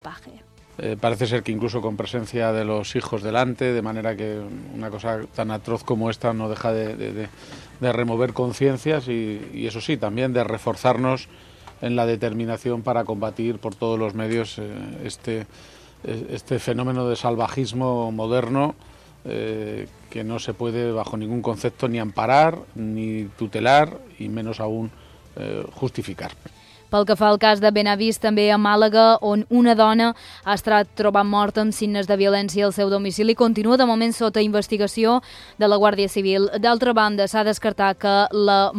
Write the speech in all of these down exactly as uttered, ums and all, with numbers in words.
Paje. Eh, parece ser que incluso con presencia de los hijos delante, de manera que una cosa tan atroz como esta no deja de, de, de, de remover conciencias y, y eso sí, también de reforzarnos en la determinación para combatir por todos los medios eh, este, este fenómeno de salvajismo moderno eh, que no se puede bajo ningún concepto ni amparar, ni tutelar y menos aún eh, justificar. Pel que fa al cas de Benavís, també a Màlaga, on una dona ha estat trobada morta amb signes de violència al seu domicili, continua de moment sota investigació de la Guàrdia Civil. D'altra banda, s'ha descartat que la,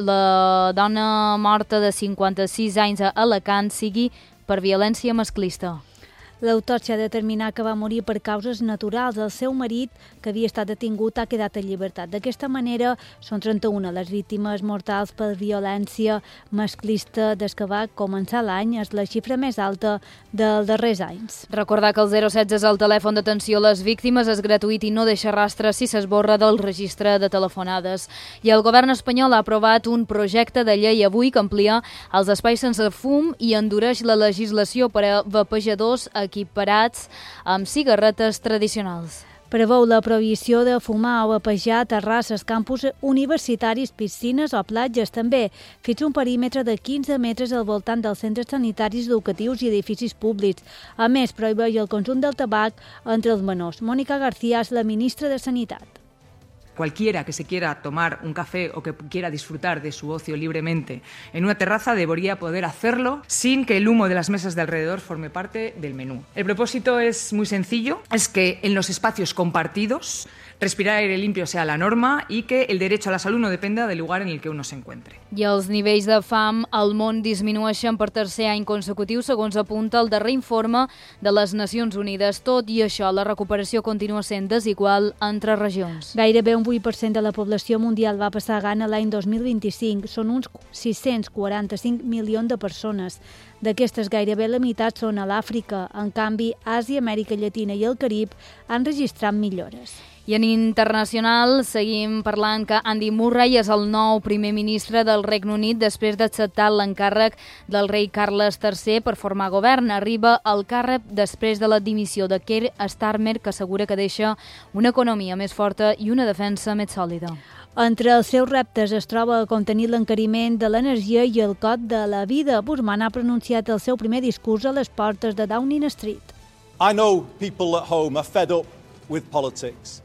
la dona morta de cinquanta-sis anys a Alacant sigui per violència masclista. L'autòpsia ha determinat que va morir per causes naturals. El seu marit, que havia estat detingut, ha quedat en llibertat. D'aquesta manera, són trenta-una les víctimes mortals per violència masclista des que va començar l'any. És la xifra més alta dels darrers anys. Recordar que el zero setze és el telèfon d'atenció a les víctimes, és gratuït i no deixa rastre si s'esborra del registre de telefonades. I el govern espanyol ha aprovat un projecte de llei avui que amplia els espais sense fum i endureix la legislació per a vapejadors equiparats amb cigarretes tradicionals. Preveu la prohibició de fumar o vapejar a terrasses, campus universitaris, piscines o platges. També fins un perímetre de quinze metres al voltant dels centres sanitaris, educatius i edificis públics. A més, prohibeix el consum del tabac entre els menors. Mònica García és la ministra de Sanitat. Cualquiera que se quiera tomar un café o que quiera disfrutar de su ocio libremente en una terraza debería poder hacerlo sin que el humo de las mesas de alrededor forme parte del menú. El propósito es muy sencillo, es que en los espacios compartidos respirar aire limpio sea la norma y que el derecho a la salud no dependa del lugar en el que uno se encuentre. I els nivells de fam al món disminueixen per tercer any consecutiu, segons apunta el darrer informe de les Nacions Unides. Tot i això, la recuperació continua sent desigual entre regions. Gairebé un vuit per cent de la població mundial va passar gana l'any dos mil vint-i-cinc. Són uns sis-cents quaranta-cinc milions de persones. D'aquestes, gairebé la meitat són a l'Àfrica. En canvi, Àsia, Amèrica Llatina i el Carib han registrat millores. I en internacional seguim parlant que Andy Murray és el nou primer ministre del Regne Unit després d'acceptar l'encàrrec del rei Carles tercer per formar govern. Arriba al càrrec després de la dimissió de Keir Starmer, que assegura que deixa una economia més forta i una defensa més sòlida. Entre els seus reptes es troba contenir l'encariment de l'energia i el cost de la vida. Burman ha pronunciat el seu primer discurs a les portes de Downing Street. I know people at home are fed up with politics.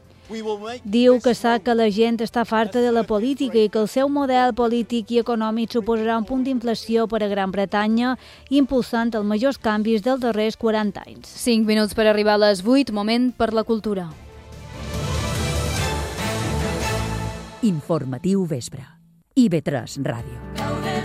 Diu que sap que la gent està farta de la política i que el seu model polític i econòmic suposarà un punt d'inflació per a Gran Bretanya, impulsant els majors canvis dels darrers quaranta anys. Cinc minuts per arribar a les vuit, moment per la cultura. Informatiu vespre. I ve tres Ràdio.